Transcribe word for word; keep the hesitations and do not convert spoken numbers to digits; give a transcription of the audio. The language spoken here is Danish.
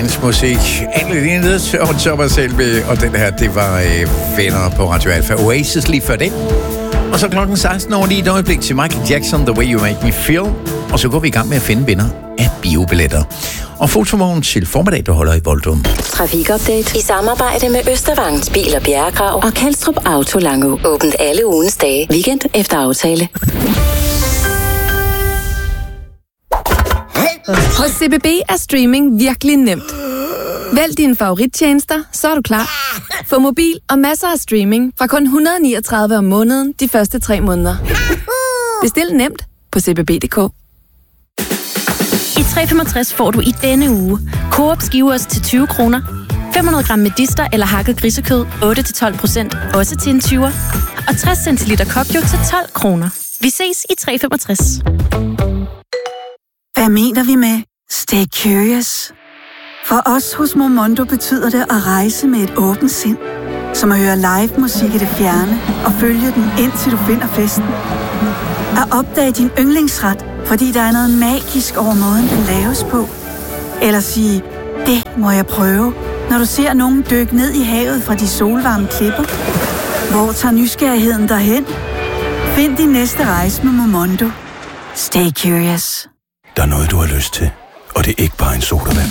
dancemusik. Endelig intet, og Thomas Helve, og den her, det var øh, Venner på Radio Alpha. Oasis lige før det. Og så klokken seksten over lige et øjeblik til Michael Jackson, The Way You Make Me Feel. Og så går vi i gang med at finde vinder af biobilletter. Og fotovognen til formiddag, der holder i Voldum. Trafikupdate i samarbejde med Østervangns Bil- og Bjerregrav og Kalstrup Auto Langå. Åbent alle ugens dage. Weekend efter aftale. Hos C B B er streaming virkelig nemt. Vælg dine favorittjenester, så er du klar. Få mobil og masser af streaming fra kun et hundrede og niogtredive om måneden de første tre måneder. Bestil nemt på c b b punktum d k. I tre femogtres får du i denne uge Coop skivers til tyve kroner, fem hundrede gram medister eller hakket grisekød otte til tolv procent, også til en tyver, og tres centiliter Kopjo til tolv kroner. Vi ses i tre femogtres. Hvad mener vi med stay curious? For os hos Momondo betyder det at rejse med et åbent sind, som at høre live musik i det fjerne og følge den indtil du finder festen. At opdage din yndlingsret, fordi der er noget magisk over måden, den laves på. Eller sige, det må jeg prøve, når du ser nogen dykke ned i havet fra de solvarme klipper. Hvor tager nysgerrigheden derhen? Find din næste rejse med Momondo. Stay curious. Der er noget, du har lyst til, og det er ikke bare en sodavand.